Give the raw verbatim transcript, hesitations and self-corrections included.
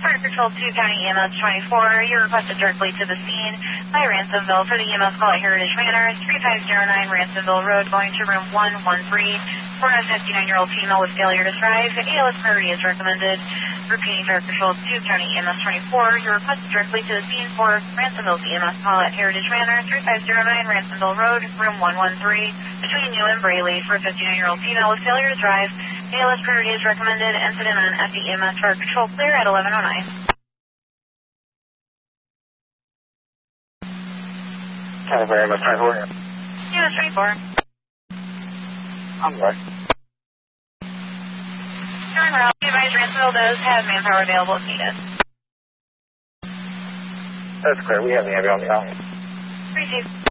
Fire Patrol two County E M S twenty-four, you're requested directly to the scene by Ransomville for the E M S call at Heritage Manor, three five zero nine Ransomville Road, going to room one one three. For a fifty-nine-year-old female with failure to thrive, A L S priority is recommended. Repeating, Fire Patrol two County E M S twenty-four, you're requested directly to the scene for Ransomville's E M S call at Heritage Manor, three five zero nine Ransomville Road, room one one three, between you and Braley. For a fifty-nine-year-old female with failure to drive, A L S priority is recommended. Incident on F E M S Fire Patrol clear at eleven oh nine. twenty-four, E M S twenty-four. E M S twenty-four. I'm sorry. John Morale, advise Ransomville does have manpower available if needed. That's clear. We have the ambulance on. Received.